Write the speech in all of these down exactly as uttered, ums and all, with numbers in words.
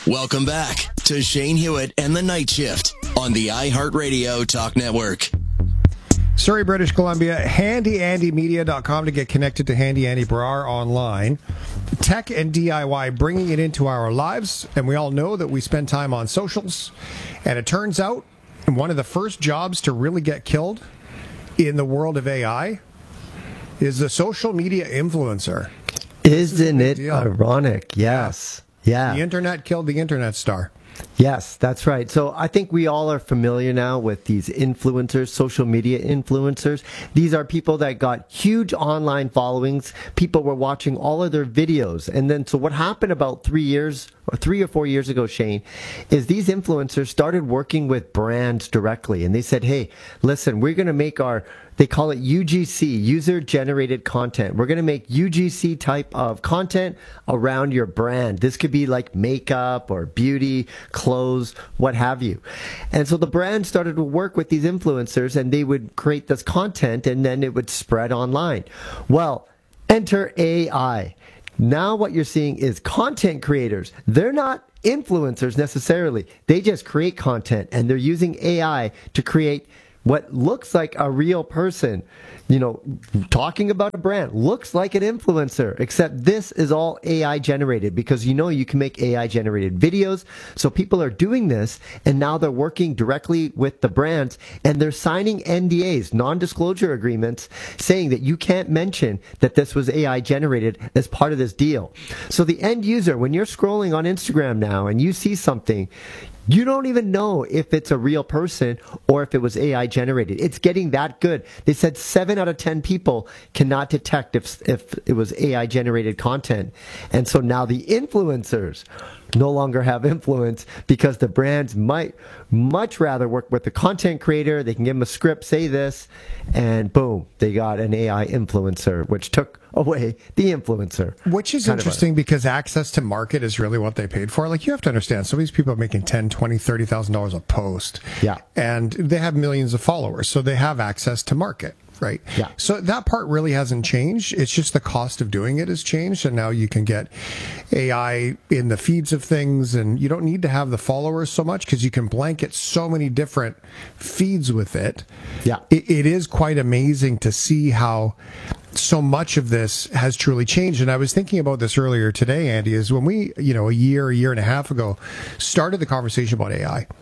Welcome back to Shane Hewitt and the Night Shift on the iHeartRadio Talk Network. Surrey, British Columbia, handy andy media dot com to get connected to Handy Andy Brar online. Tech and D I Y, bringing it into our lives. And we all know that we spend time on socials. And it turns out one of the first jobs to really get killed in the world of A I is the social media influencer. Isn't it ironic? Yes. Yeah. The internet killed the internet star. Yes, that's right. So I think we all are familiar now with these influencers, social media influencers. These are people that got huge online followings. People were watching all of their videos. And then, so what happened about three years or three or four years ago, Shane, is these influencers started working with brands directly. And they said, hey, listen, we're going to make our, they call it U G C, user-generated content. We're going to make U G C type of content around your brand. This could be like makeup or beauty, clothes, what have you. And so the brand started to work with these influencers, and they would create this content, and then it would spread online. Well, enter A I. Now what you're seeing is content creators. They're not influencers necessarily. They just create content, and they're using A I to create what looks like a real person, you know, talking about a brand, looks like an influencer, except this is all A I generated, because you know you can make A I generated videos. So people are doing this, and now they're working directly with the brands, and they're signing N D As, non-disclosure agreements, saying that you can't mention that this was A I generated as part of this deal. So the end user, when you're scrolling on Instagram now and you see something, you don't even know if it's a real person or if it was A I generated. It's getting that good. They said seven out of ten people cannot detect if if it was A I generated content. And so now the influencers no longer have influence, because the brands might much rather work with the content creator. They can give them a script, say this, and boom, they got an A I influencer, which took away the influencer. Which is kind interesting, because access to market is really what they paid for. Like, you have to understand, some of these people are making ten, twenty, thirty thousand dollars a post. Yeah. And they have millions of followers, so they have access to market. Right. Yeah. So that part really hasn't changed. It's just the cost of doing it has changed. And now you can get A I in the feeds of things, and you don't need to have the followers so much, because you can blanket so many different feeds with it. Yeah. It, it is quite amazing to see how so much of this has truly changed. And I was thinking about this earlier today, Andy, is when we, you know, a year, a year and a half ago, started the conversation about A I,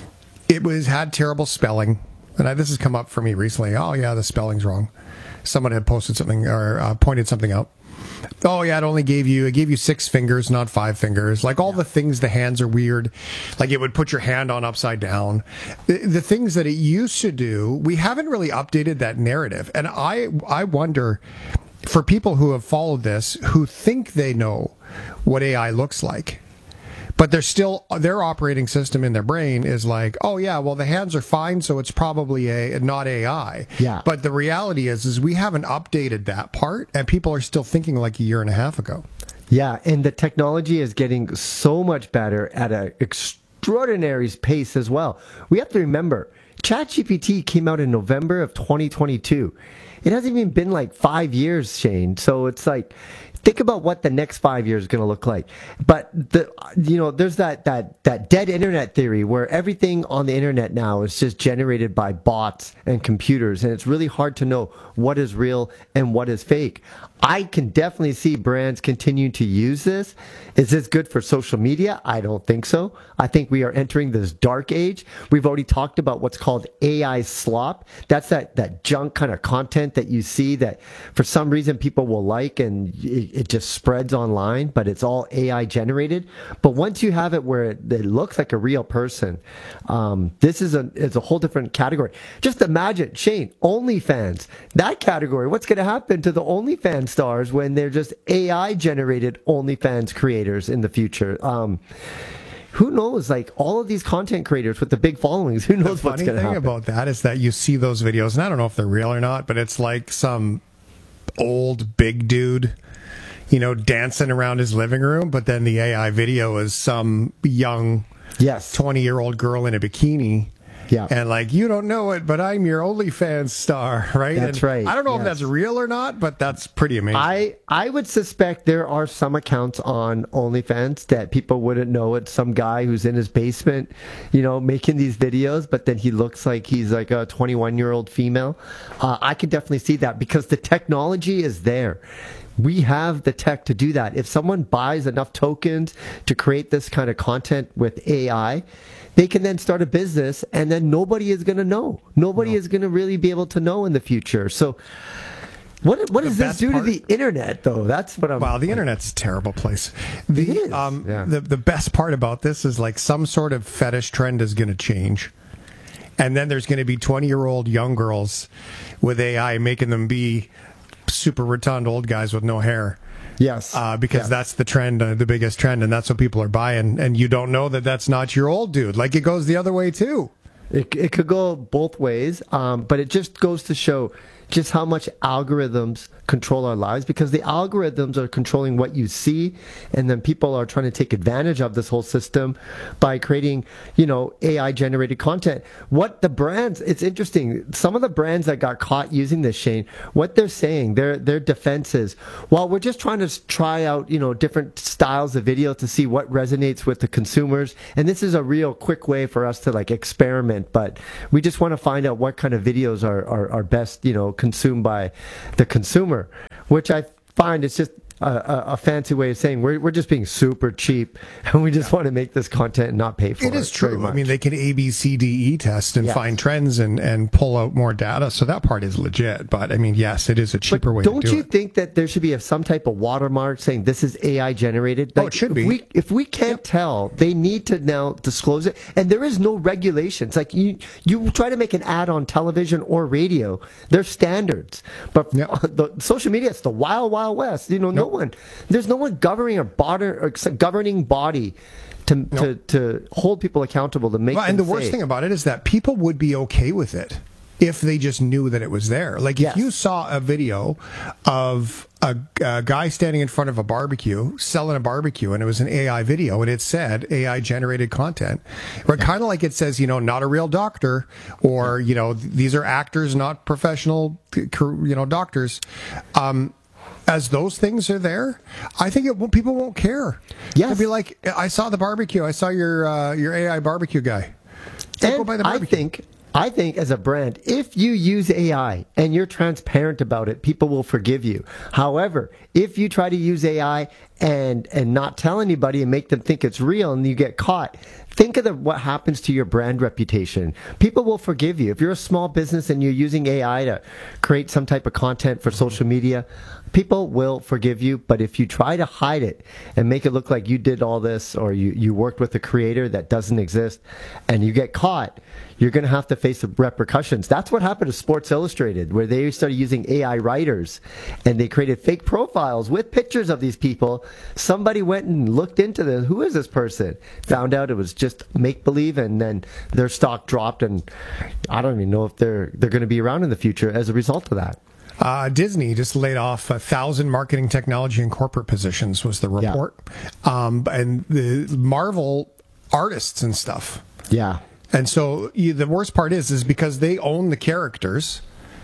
it was had terrible spelling. And I, this has come up for me recently. Oh, yeah, the spelling's wrong. Someone had posted something or uh, pointed something out. Oh, yeah, it only gave you, it gave you six fingers, not five fingers. Like, all the things, the hands are weird. Like, it would put your hand on upside down. The, the things that it used to do, we haven't really updated that narrative. And I, I wonder, for people who have followed this, who think they know what A I looks like, but they're still, their operating system in their brain is like, oh yeah, well the hands are fine, so it's probably a not A I. Yeah. But the reality is, is we haven't updated that part, and people are still thinking like a year and a half ago. Yeah, and the technology is getting so much better at an extraordinary pace as well. We have to remember, ChatGPT came out in November of twenty twenty-two. It hasn't even been like five years, Shane. So it's like, think about what the next five years is going to look like. But the, you know, there's that, that, that dead internet theory where everything on the internet now is just generated by bots and computers, and it's really hard to know what is real and what is fake. I can definitely see brands continuing to use this. Is this good for social media? I don't think so. I think we are entering this dark age. We've already talked about what's called A I slop. That's that, that junk kind of content that you see that for some reason people will like, and it, it just spreads online, but it's all A I generated. But once you have it where it, it looks like a real person, um, this is a, it's a whole different category. Just imagine, Shane, OnlyFans, that category. What's going to happen to the OnlyFans stars when they're just A I generated OnlyFans creators in the future? Um, who knows? Like, all of these content creators with the big followings, who knows what's going to happen? The funny thing about that is that you see those videos, and I don't know if they're real or not, but it's like some old big dude, you know, dancing around his living room, but then the A I video is some young yes twenty year old girl in a bikini. Yeah. And like, you don't know it, but I'm your OnlyFans star, right? That's and right. I don't know yes. if that's real or not, but that's pretty amazing. I, I would suspect there are some accounts on OnlyFans that people wouldn't know it's some guy who's in his basement, you know, making these videos, but then he looks like he's like a twenty-one-year-old female. Uh, I could definitely see that because the technology is there. We have the tech to do that. If someone buys enough tokens to create this kind of content with A I, they can then start a business and then nobody is going to know. Nobody no. is going to really be able to know in the future. So what what does this do part, to the internet, though? That's what I'm... Wow, the internet's a terrible place. The, it is. Um, yeah. the, the best part about this is like some sort of fetish trend is going to change. And then there's going to be twenty-year-old young girls with A I making them be super rotund old guys with no hair. Yes. Uh, because yes. that's the trend, uh, the biggest trend, and that's what people are buying. And you don't know that that's not your old dude. Like, it goes the other way, too. It, it could go both ways, um, but it just goes to show just how much algorithms control our lives, because the algorithms are controlling what you see, and then people are trying to take advantage of this whole system by creating, you know, A I generated content. What the brands, it's interesting, some of the brands that got caught using this, Shane, what they're saying, their their defense is, well, we're just trying to try out, you know, different styles of video to see what resonates with the consumers, and this is a real quick way for us to like experiment, but we just want to find out what kind of videos are, are, are best, you know, consumed by the consumer, which I find is just a, a, a fancy way of saying we're we're just being super cheap and we just yeah. want to make this content and not pay for it. It is true. I mean, they can A B C D E test and yes. find trends and, and pull out more data, so that part is legit. But I mean, yes, it is a cheaper but way to do it. Don't you think that there should be a, some type of watermark saying this is A I generated? Like, oh, it should if be. We, if we can't yep. tell, they need to now disclose it. And there is no regulations. Like you, you try to make an ad on television or radio, there's standards. But yep. the social media, it's the wild, wild west. You know, no yep. one. There's no one governing a body, or governing body to, nope. to to hold people accountable to make. Well, them and the say, worst thing about it is that people would be okay with it if they just knew that it was there. Like if yes. you saw a video of a, a guy standing in front of a barbecue selling a barbecue, and it was an A I video, and it said A I generated content, or yeah. kind of like it says, you know, not a real doctor, or you know, these are actors, not professional, you know, doctors. Um, As those things are there, I think it, people won't care. Yes. They'll be like, I saw the barbecue. I saw your uh, your A I barbecue guy. And go buy the barbecue. I think, I think as a brand, if you use A I and you're transparent about it, people will forgive you. However, if you try to use A I and and not tell anybody and make them think it's real and you get caught, think of the, what happens to your brand reputation. People will forgive you. If you're a small business and you're using A I to create some type of content for social media, people will forgive you. But if you try to hide it and make it look like you did all this, or you, you worked with a creator that doesn't exist, and you get caught, you're going to have to face the repercussions. That's what happened to Sports Illustrated, where they started using A I writers, and they created fake profiles with pictures of these people. Somebody went and looked into this. Who is this person? Found out it was just make-believe, and then their stock dropped, and I don't even know if they're they're going to be around in the future as a result of that. Uh, Disney just laid off a thousand marketing, technology, and corporate positions, was the report. Yeah. Um, and the Marvel artists and stuff. Yeah. And so you, the worst part is, is because they own the characters,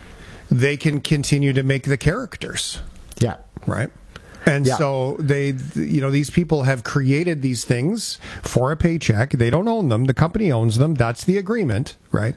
they can continue to make the characters. Yeah. Right. And yeah. so they, you know, these people have created these things for a paycheck. They don't own them. The company owns them. That's the agreement. Right.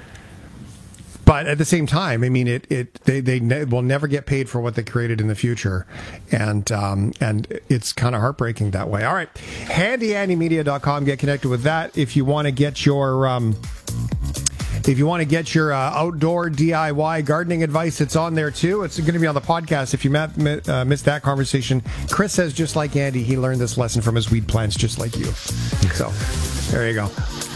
But at the same time, I mean, it, it they, they ne- will never get paid for what they created in the future. And um, and it's kind of heartbreaking that way. All right. handy andy media dot com. Get connected with that if you want to get your... Um, If you want to get your uh, outdoor D I Y gardening advice, it's on there too. It's going to be on the podcast if you met, uh, missed that conversation. Chris says, just like Andy, he learned this lesson from his weed plants, just like you. So there you go.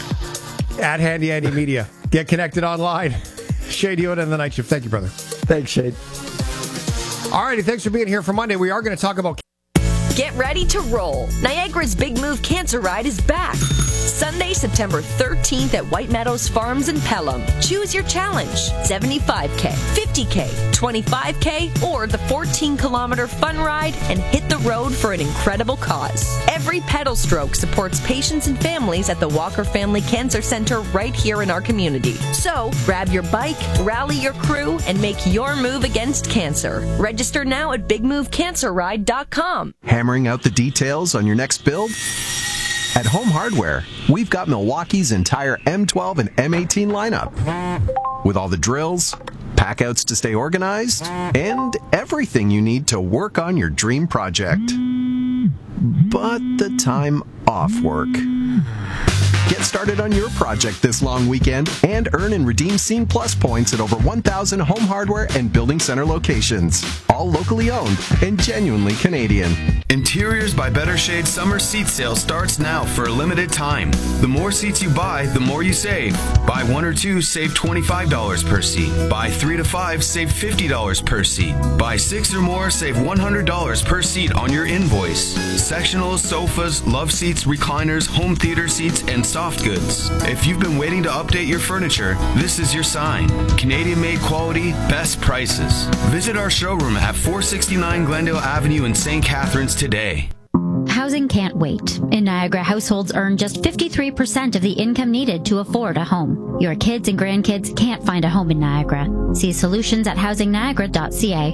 At Handy Andy Media. Get connected online. Shade Hewitt and the Night Shift. Thank you, brother. Thanks, Shade. All righty. Thanks for being here for Monday. We are going to talk about Get ready to roll. Niagara's Big Move Cancer Ride is back. Sunday, September thirteenth at White Meadows Farms in Pelham. Choose your challenge, seventy-five K, fifty K, twenty-five K, or the fourteen kilometer fun ride, and hit the road for an incredible cause. Every pedal stroke supports patients and families at the Walker Family Cancer Center right here in our community. So, grab your bike, rally your crew, and make your move against cancer. Register now at big move cancer ride dot com. Hammering out the details on your next build? At Home Hardware, we've got Milwaukee's entire M twelve and M eighteen lineup. With all the drills, packouts to stay organized, and everything you need to work on your dream project. But the time off work. Get started on your project this long weekend and earn and redeem Scene Plus points at over one thousand Home Hardware and Building Center locations. All locally owned and genuinely Canadian. Interiors by Better Shade summer seat sale starts now for a limited time. The more seats you buy, the more you save. Buy one or two, save twenty-five dollars per seat. Buy three to five, save fifty dollars per seat. Buy six or more, save one hundred dollars per seat on your invoice. Sectionals, sofas, love seats, recliners, home theater seats, and soft goods. If you've been waiting to update your furniture, this is your sign. Canadian-made quality, best prices. Visit our showroom at four sixty-nine Glendale Avenue in Saint Catharines today. Housing can't wait. In Niagara, households earn just fifty-three percent of the income needed to afford a home. Your kids and grandkids can't find a home in Niagara. See solutions at housing niagara dot c a.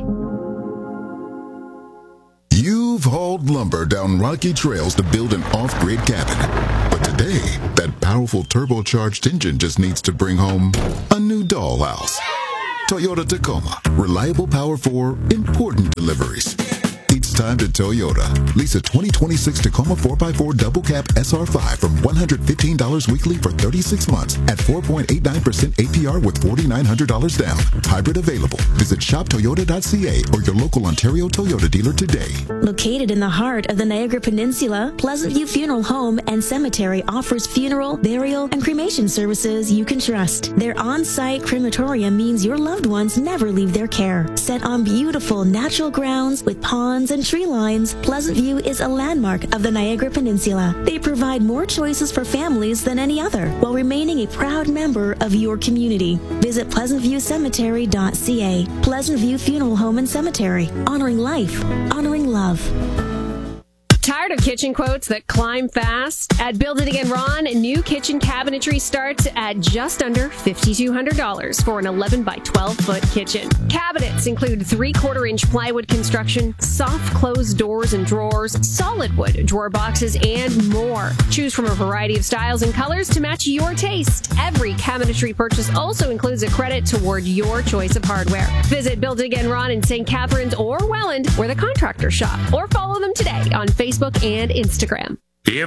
You've hauled lumber down rocky trails to build an off-grid cabin. But today, that powerful turbocharged engine just needs to bring home a new dollhouse. Toyota Tacoma. Reliable power for important deliveries. It's time to Toyota. Lease a twenty twenty-six Tacoma four by four Double Cab S R five from one hundred fifteen dollars weekly for thirty-six months at four point eight nine percent A P R with four thousand nine hundred dollars down. Hybrid available. Visit shop toyota dot c a or your local Ontario Toyota dealer today. Located in the heart of the Niagara Peninsula, Pleasant View Funeral Home and Cemetery offers funeral, burial, and cremation services you can trust. Their on-site crematorium means your loved ones never leave their care. Set on beautiful natural grounds with ponds and tree lines, Pleasant View is a landmark of the Niagara Peninsula. They provide more choices for families than any other, while remaining a proud member of your community. Visit pleasant view cemetery dot c a. Pleasant View Funeral Home and Cemetery. Honoring life. Honoring love. Tired of kitchen quotes that climb fast? At Build It Again Ron, new kitchen cabinetry starts at just under five thousand two hundred dollars for an eleven by twelve foot kitchen. Cabinets include three-quarter inch plywood construction, soft closed doors and drawers, solid wood drawer boxes, and more. Choose from a variety of styles and colors to match your taste. Every cabinetry purchase also includes a credit toward your choice of hardware. Visit Build It Again Ron in Saint Catharines or Welland, where the contractors shop, or follow them today on Facebook and Instagram.